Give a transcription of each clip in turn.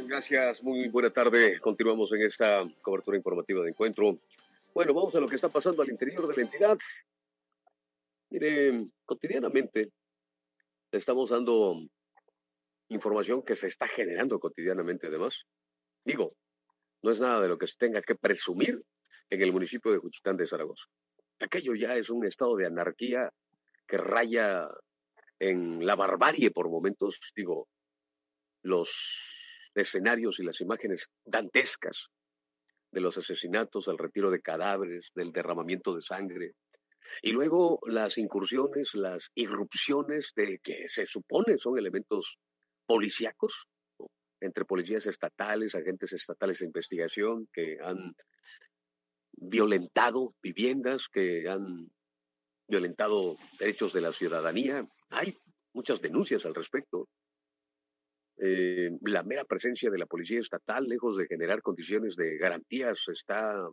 Gracias, muy buena tarde. Continuamos en esta cobertura informativa de Encuentro. Bueno, vamos a lo que está pasando al interior de la entidad. Mire, cotidianamente le estamos dando información que se está generando cotidianamente además. Digo, no es nada de lo que se tenga que presumir en el municipio de Juchitán de Zaragoza. Aquello ya es un estado de anarquía que raya en la barbarie por momentos. Digo, los escenarios y las imágenes dantescas de los asesinatos, el retiro de cadáveres, del derramamiento de sangre, y luego las incursiones, las irrupciones de que se supone son elementos policíacos, ¿no? Entre policías estatales, agentes estatales de investigación que han violentado viviendas, que han violentado derechos de la ciudadanía. Hay muchas denuncias al respecto. La mera presencia de la policía estatal, lejos de generar condiciones de garantías, está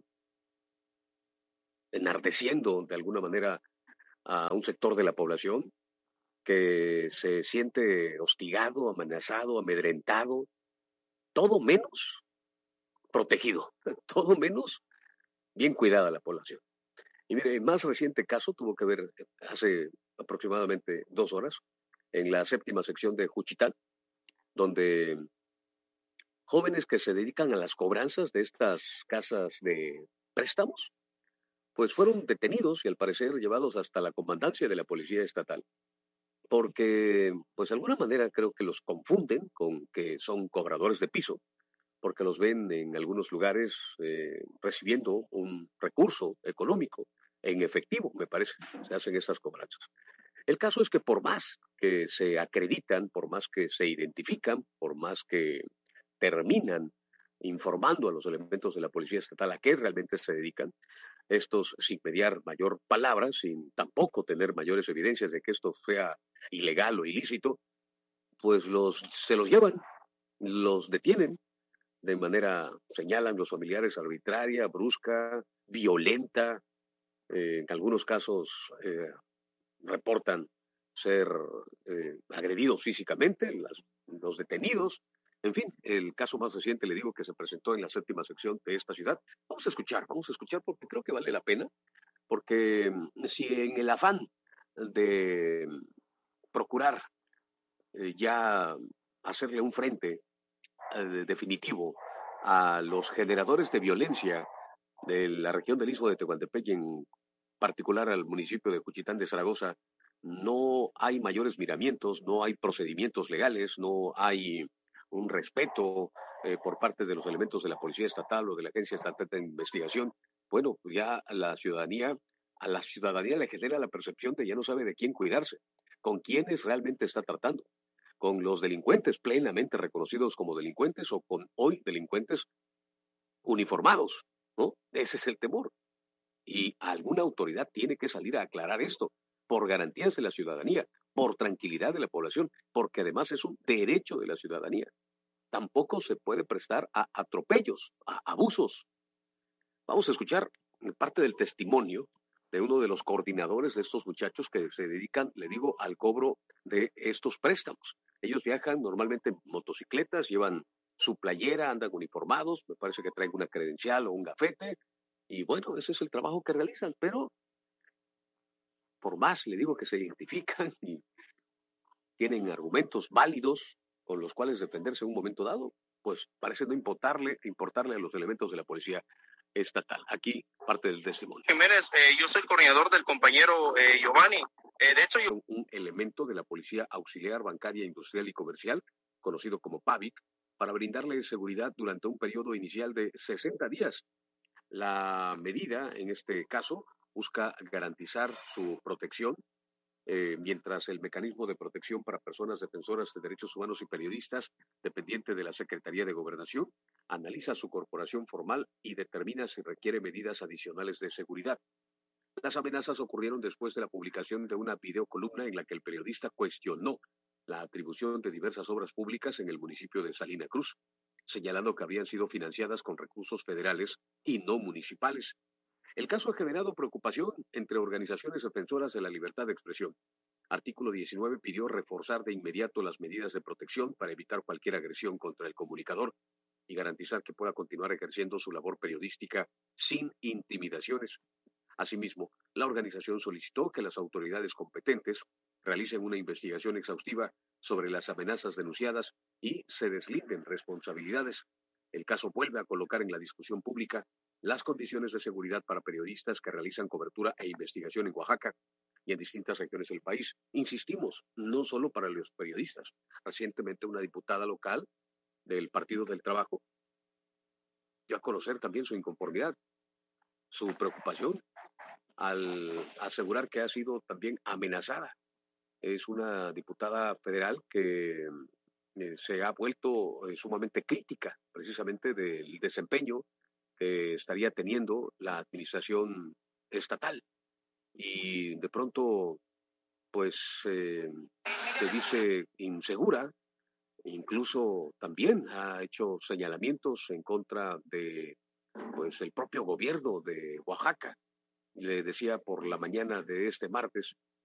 enardeciendo de alguna manera a un sector de la población que se siente hostigado, amenazado, amedrentado, todo menos protegido, todo menos bien cuidada la población. Y mire, el más reciente caso tuvo que ver hace aproximadamente 2 horas en la 7ª sección de Juchitán, donde jóvenes que se dedican a las cobranzas de estas casas de préstamos, pues fueron detenidos y al parecer llevados hasta la comandancia de la policía estatal, porque pues de alguna manera creo que los confunden con que son cobradores de piso, porque los ven en algunos lugares recibiendo un recurso económico en efectivo, me parece, se hacen estas cobranzas. El caso es que por más que se acreditan, por más que se identifican, por más que terminan informando a los elementos de la policía estatal a qué realmente se dedican, estos sin mediar mayor palabra, sin tampoco tener mayores evidencias de que esto sea ilegal o ilícito, pues se los llevan, los detienen de manera, señalan los familiares, arbitraria, brusca, violenta. En algunos casos reportan ser agredidos físicamente, los detenidos. En fin, el caso más reciente, le digo, que se presentó en la 7ª sección de esta ciudad. Vamos a escuchar porque creo que vale la pena, porque si en el afán de procurar ya hacerle un frente definitivo a los generadores de violencia de la región del Istmo de Tehuantepec y en particular al municipio de Juchitán de Zaragoza, no hay mayores miramientos, no hay procedimientos legales, no hay un respeto por parte de los elementos de la Policía Estatal o de la Agencia Estatal de Investigación. Bueno, ya a la ciudadanía le genera la percepción de ya no sabe de quién cuidarse, con quiénes realmente está tratando, con los delincuentes plenamente reconocidos como delincuentes o con hoy delincuentes uniformados, ¿no? Ese es el temor. Y alguna autoridad tiene que salir a aclarar esto por garantías de la ciudadanía, por tranquilidad de la población, porque además es un derecho de la ciudadanía. Tampoco se puede prestar a atropellos, a abusos. Vamos a escuchar parte del testimonio de uno de los coordinadores de estos muchachos que se dedican, le digo, al cobro de estos préstamos. Ellos viajan normalmente en motocicletas, llevan su playera, andan uniformados, me parece que traen una credencial o un gafete, y bueno, ese es el trabajo que realizan, pero por más, le digo, que se identifican y tienen argumentos válidos con los cuales defenderse en un momento dado, pues parece no importarle a los elementos de la policía estatal. Aquí parte del testimonio. Jiménez, yo soy el coordinador del compañero Giovanni. De hecho, yo... Un elemento de la Policía Auxiliar Bancaria, Industrial y Comercial, conocido como PAVIC, para brindarle seguridad durante un periodo inicial de 60 días. La medida, en este caso, busca garantizar su protección, mientras el mecanismo de protección para personas defensoras de derechos humanos y periodistas, dependiente de la Secretaría de Gobernación, analiza su corporación formal y determina si requiere medidas adicionales de seguridad. Las amenazas ocurrieron después de la publicación de una videocolumna en la que el periodista cuestionó la atribución de diversas obras públicas en el municipio de Salina Cruz, señalando que habrían sido financiadas con recursos federales y no municipales. El caso ha generado preocupación entre organizaciones defensoras de la libertad de expresión. Artículo 19 pidió reforzar de inmediato las medidas de protección para evitar cualquier agresión contra el comunicador y garantizar que pueda continuar ejerciendo su labor periodística sin intimidaciones. Asimismo, la organización solicitó que las autoridades competentes realicen una investigación exhaustiva sobre las amenazas denunciadas y se deslinden responsabilidades. El caso vuelve a colocar en la discusión pública las condiciones de seguridad para periodistas que realizan cobertura e investigación en Oaxaca y en distintas regiones del país. Insistimos, no solo para los periodistas. Recientemente una diputada local del Partido del Trabajo dio a conocer también su inconformidad, su preocupación al asegurar que ha sido también amenazada. Es una diputada federal que se ha vuelto sumamente crítica precisamente del desempeño que estaría teniendo la administración estatal. Y de pronto, pues, se dice insegura, incluso también ha hecho señalamientos en contra de, pues, el propio gobierno de Oaxaca. Le decía por la mañana de este martes